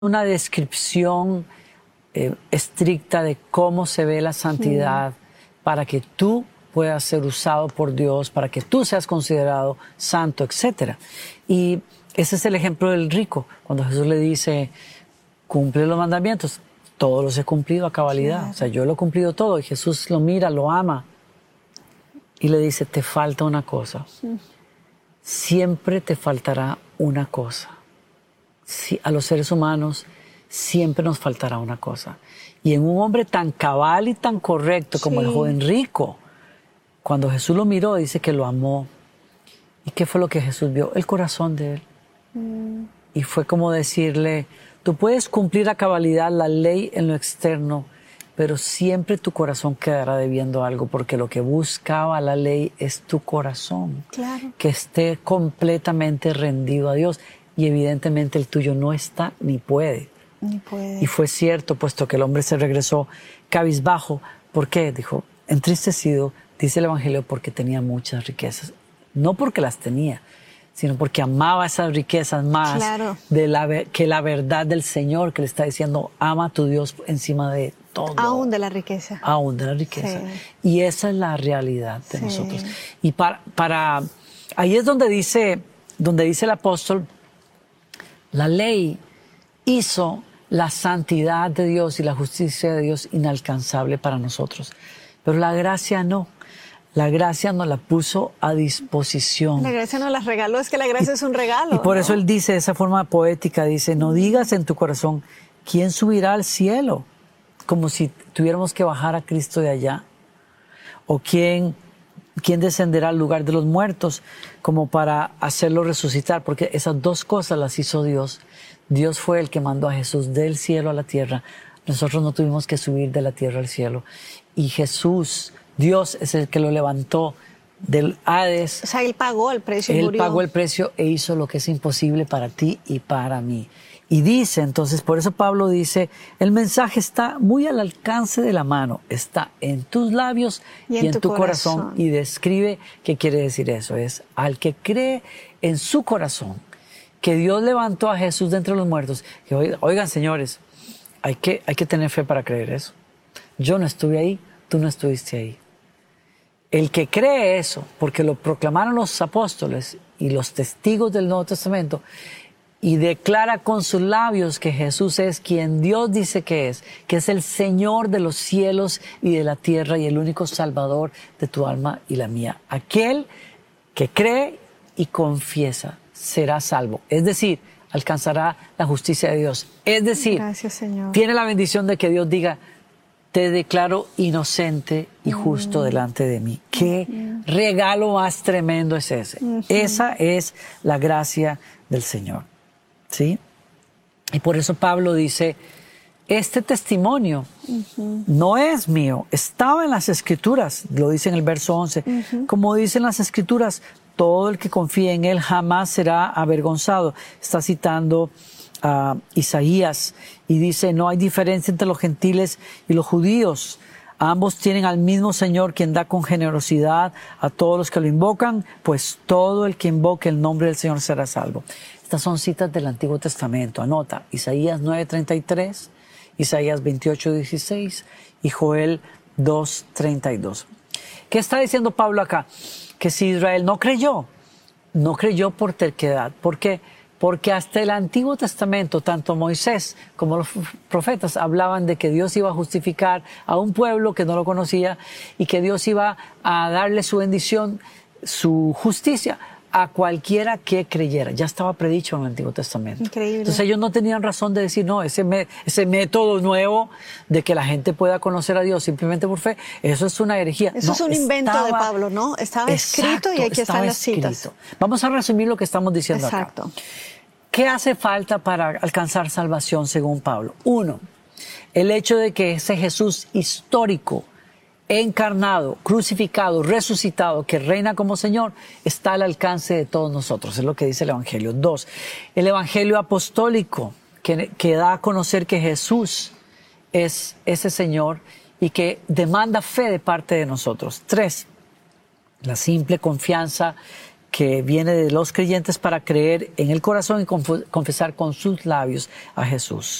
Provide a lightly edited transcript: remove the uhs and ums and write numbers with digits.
una descripción estricta de cómo se ve la santidad para que tú puedas ser usado por Dios, para que tú seas considerado santo, etc. Y ese es el ejemplo del rico. Cuando Jesús le dice, cumple los mandamientos, todos los he cumplido a cabalidad. Claro. O sea, yo lo he cumplido todo. Y Jesús lo mira, lo ama y le dice, te falta una cosa. Siempre te faltará una cosa. Sí, a los seres humanos siempre nos faltará una cosa. Y en un hombre tan cabal y tan correcto como el joven rico, cuando Jesús lo miró, dice que lo amó. ¿Y qué fue lo que Jesús vio? El corazón de él. Y fue como decirle, tú puedes cumplir a cabalidad la ley en lo externo, pero siempre tu corazón quedará debiendo algo, porque lo que buscaba la ley es tu corazón. Claro. Que esté completamente rendido a Dios. Y evidentemente el tuyo no está ni puede. Ni puede. Y fue cierto, puesto que el hombre se regresó cabizbajo. ¿Por qué? Dijo, entristecido, dice el Evangelio, porque tenía muchas riquezas. No porque las tenía, sino porque amaba esas riquezas más claro. Que la verdad del Señor, que le está diciendo, ama a tu Dios encima de todo. Aún de la riqueza. Aún de la riqueza. Sí. Y esa es la realidad de nosotros. Y ahí es donde dice el apóstol, la ley hizo la santidad de Dios y la justicia de Dios inalcanzable para nosotros. Pero la gracia no. La gracia nos la puso a disposición. La gracia nos la regaló, es que la gracia es un regalo. Y por eso él dice de esa forma poética, dice, no digas en tu corazón, ¿quién subirá al cielo? Como si tuviéramos que bajar a Cristo de allá. O ¿quién descenderá al lugar de los muertos como para hacerlo resucitar? Porque esas dos cosas las hizo Dios. Dios fue el que mandó a Jesús del cielo a la tierra. Nosotros no tuvimos que subir de la tierra al cielo. Y Jesús, Dios es el que lo levantó del Hades. O sea, Él pagó el precio. Él pagó el precio e hizo lo que es imposible para ti y para mí. Y dice, entonces, por eso Pablo dice, el mensaje está muy al alcance de la mano, está en tus labios y en tu corazón. Y describe qué quiere decir eso. Es al que cree en su corazón que Dios levantó a Jesús de entre los muertos. Que oigan, señores, hay que tener fe para creer eso. Yo no estuve ahí, tú no estuviste ahí. El que cree eso, porque lo proclamaron los apóstoles y los testigos del Nuevo Testamento, y declara con sus labios que Jesús es quien Dios dice que es el Señor de los cielos y de la tierra y el único Salvador de tu alma y la mía. Aquel que cree y confiesa será salvo. Es decir, alcanzará la justicia de Dios. Es decir, gracias, Señor. Tiene la bendición de que Dios diga, te declaro inocente y justo delante de mí. ¿Qué regalo más tremendo es ese? Esa es la gracia del Señor. ¿Sí? Y por eso Pablo dice, este testimonio no es mío, estaba en las Escrituras, lo dice en el verso 11, como dicen las Escrituras, todo el que confía en Él jamás será avergonzado. Está citando a Isaías y dice, no hay diferencia entre los gentiles y los judíos. Ambos tienen al mismo Señor, quien da con generosidad a todos los que lo invocan, pues todo el que invoque el nombre del Señor será salvo. Estas son citas del Antiguo Testamento. Anota, Isaías 9:33, Isaías 28:16 y Joel 2:32. ¿Qué está diciendo Pablo acá? Que si Israel no creyó por terquedad. ¿Por qué? Porque hasta el Antiguo Testamento, tanto Moisés como los profetas hablaban de que Dios iba a justificar a un pueblo que no lo conocía y que Dios iba a darle su bendición, su justicia a cualquiera que creyera. Ya estaba predicho en el Antiguo Testamento. Increíble. Entonces ellos no tenían razón de decir, no, ese método nuevo de que la gente pueda conocer a Dios simplemente por fe, eso es una herejía. Eso es un invento de Pablo, ¿no? Estaba escrito y aquí están las citas. Vamos a resumir lo que estamos diciendo acá. ¿Qué hace falta para alcanzar salvación según Pablo? 1, el hecho de que ese Jesús histórico, encarnado, crucificado, resucitado, que reina como Señor, está al alcance de todos nosotros. Es lo que dice el Evangelio. 2, el Evangelio apostólico, que da a conocer que Jesús es ese Señor y que demanda fe de parte de nosotros. 3, la simple confianza que viene de los creyentes para creer en el corazón y confesar con sus labios a Jesús.